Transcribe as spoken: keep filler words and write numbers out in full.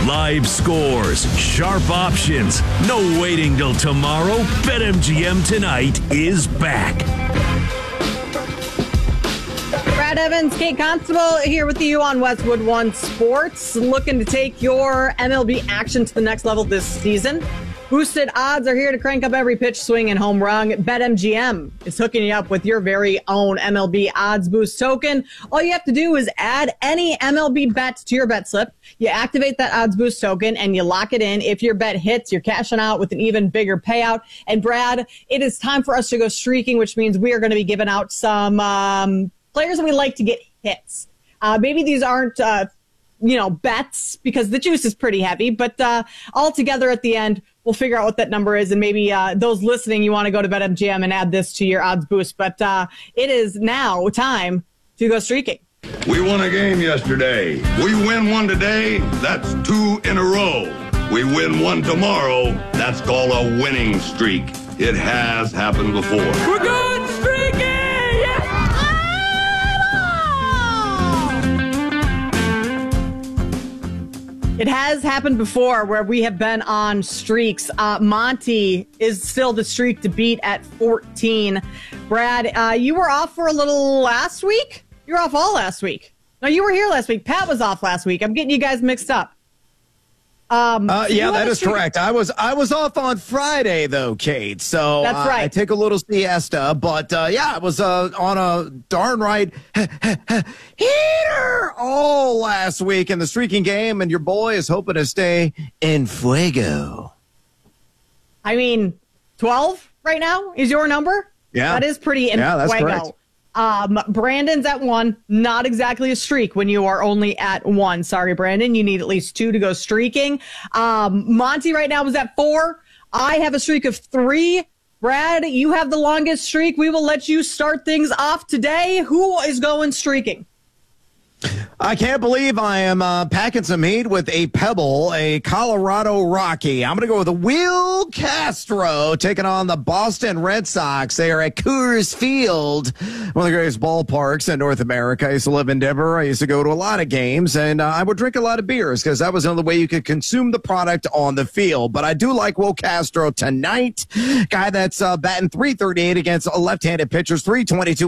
Live scores, sharp options, no waiting till tomorrow. BetMGM Tonight is back. Brad Evans, Kate Constable here with you on Westwood One Sports, looking to take your M L B action to the next level this season. Boosted odds are here to crank up every pitch, swing, and home run. BetMGM is hooking you up with your very own M L B odds boost token. All you have to do is add any M L B bet to your bet slip. You activate that odds boost token and you lock it in. If your bet hits, you're cashing out with an even bigger payout. And Brad, it is time for us to go streaking, which means we are going to be giving out some um, players that we like to get hits. Uh, maybe these aren't, uh, you know, bets because the juice is pretty heavy, but uh, all together at the end, we'll figure out what that number is. And maybe uh, those listening, you want to go to BetMGM and add this to your odds boost. But uh, it is now time to go streaking. We won a game yesterday. We win one today. That's two in a row. We win one tomorrow. That's called a winning streak. It has happened before. We're going streaking! It has happened before where we have been on streaks. Uh, Monty is still the streak to beat at fourteen. Brad, uh, you were off for a little last week? You were off all last week. No, you were here last week. Pat was off last week. I'm getting you guys mixed up. Um, uh, so yeah, that is streak- correct. I was I was off on Friday though, Kate. So That's uh, right. I take a little siesta, but uh, yeah, I was uh, on a darn right heater all last week in the streaking game, and your boy is hoping to stay in fuego. I mean, twelve right now is your number? Yeah. That is pretty in Yeah, that's fuego. correct. Um, Brandon's at one. Not exactly a streak when you are only at one. Sorry, Brandon. You need at least two to go streaking. Um, Monty right now is at four. I have a streak of three. Brad, you have the longest streak. We will let you start things off today. Who is going streaking? I can't believe I am uh, packing some heat with a Pebble, a Colorado Rocky. I'm going to go with a Will Castro taking on the Boston Red Sox. They are at Coors Field, one of the greatest ballparks in North America. I used to live in Denver. I used to go to a lot of games, and uh, I would drink a lot of beers because that was another way you could consume the product on the field. But I do like Will Castro tonight, guy that's uh, batting three thirty-eight against left-handed pitchers, three twenty-two